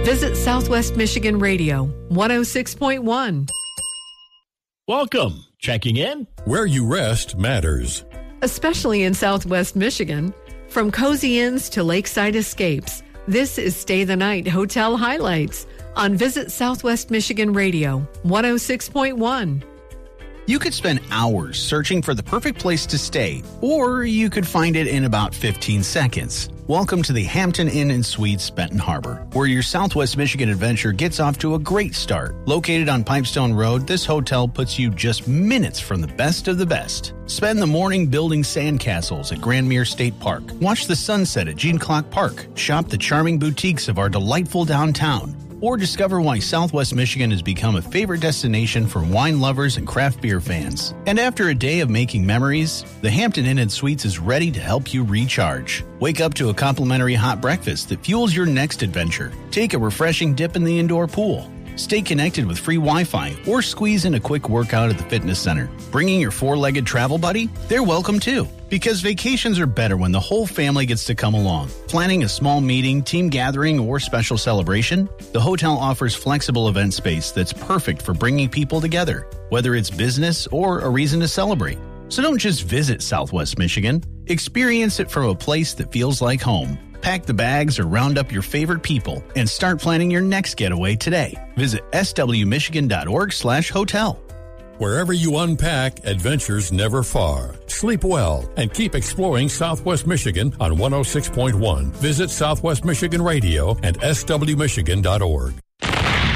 Visit Southwest Michigan Radio, 106.1. Welcome. Checking in. Where you rest matters. Especially in Southwest Michigan. From cozy inns to lakeside escapes, this is Stay the Night Hotel Highlights on Visit Southwest Michigan Radio, 106.1. You could spend hours searching for the perfect place to stay, or you could find it in about 15 seconds. Welcome to the Hampton Inn & Suites, Benton Harbor, where your Southwest Michigan adventure gets off to a great start. Located on Pipestone Road, this hotel puts you just minutes from the best of the best. Spend the morning building sandcastles at Grandmere State Park. Watch the sunset at Gene Clock Park. Shop the charming boutiques of our delightful downtown. Or discover why Southwest Michigan has become a favorite destination for wine lovers and craft beer fans. And after a day of making memories, the Hampton Inn & Suites is ready to help you recharge. Wake up to a complimentary hot breakfast that fuels your next adventure. Take a refreshing dip in the indoor pool. Stay connected with free Wi-Fi or squeeze in a quick workout at the fitness center. Bringing your four-legged travel buddy? They're welcome too. Because vacations are better when the whole family gets to come along. Planning a small meeting, team gathering, or special celebration? The hotel offers flexible event space that's perfect for bringing people together, whether it's business or a reason to celebrate. So don't just visit Southwest Michigan. Experience it from a place that feels like home. Pack the bags or round up your favorite people and start planning your next getaway today. Visit swmichigan.org/hotel. Wherever you unpack, adventures never far. Sleep well and keep exploring Southwest Michigan on 106.1. Visit Southwest Michigan Radio and swmichigan.org.